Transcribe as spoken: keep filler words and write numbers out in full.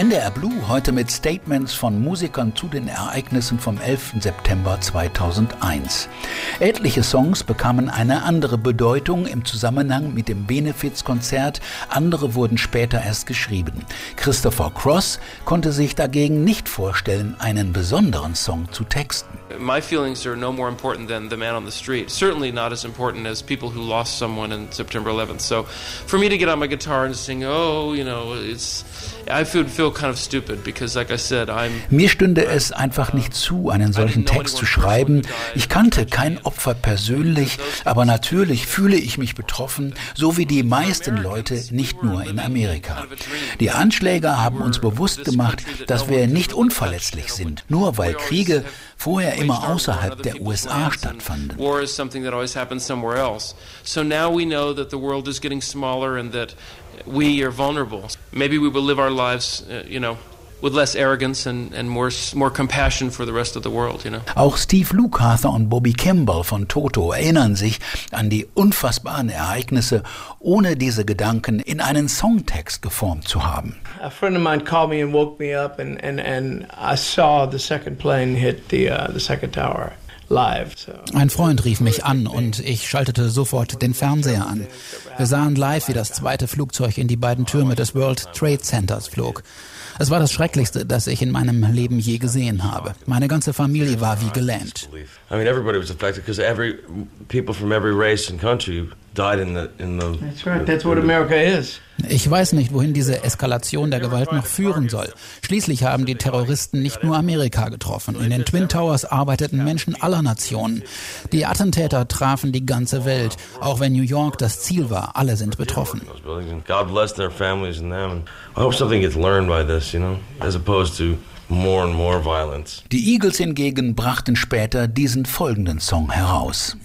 N D R Blue heute mit Statements von Musikern zu den Ereignissen vom elften September zweitausendeins. Etliche Songs bekamen eine andere Bedeutung im Zusammenhang mit dem Benefizkonzert, andere wurden später erst geschrieben. Christopher Cross konnte sich dagegen nicht vorstellen, einen besonderen Song zu texten. My feelings are no more important than the man on the street. Certainly not as important as people who lost someone in September eleventh. So for me to get on my guitar and sing, oh, you know, it's I feel feel kind of stupid because, like I said, I'm. Mir stünde es einfach nicht zu, einen solchen Text zu schreiben. Ich kannte kein Opfer persönlich, aber natürlich fühle ich mich betroffen, so wie die meisten Leute, nicht nur in Amerika. Die Anschläge haben uns bewusst gemacht, dass wir nicht unverletzlich sind, nur weil Kriege vorher immer außerhalb der U S A stattfanden. War is something that always happens somewhere else. So now we know that the world is getting smaller and that we are vulnerable. Maybe we will live our lives, uh, you know, with less arrogance and, and more, more compassion for the rest of the world, you know. Auch Steve Lukather und Bobby Kimball von Toto erinnern sich an die unfassbaren Ereignisse, ohne diese Gedanken in einen Songtext geformt zu haben. A friend of mine called me and woke me up, and, and, and I saw the second plane hit the, uh, the second tower. Live, so. Ein Freund rief mich an und ich schaltete sofort den Fernseher an. Wir sahen live, wie das zweite Flugzeug in die beiden Türme des World Trade Centers flog. Es war das Schrecklichste, das ich in meinem Leben je gesehen habe. Meine ganze Familie war wie gelähmt. I mean, everybody was affected because every people from every race and country died in the in the. That's right. That's what America is. Ich weiß nicht, wohin diese Eskalation der Gewalt noch führen soll. Schließlich haben die Terroristen nicht nur Amerika getroffen. In den Twin Towers arbeiteten Menschen aller Nationen. Die Attentäter trafen die ganze Welt. Auch wenn New York das Ziel war, alle sind betroffen. God bless their families and them. I hope something gets learned by this, you know, as opposed to more and more violence. Die Eagles hingegen brachten später diesen folgenden Song heraus.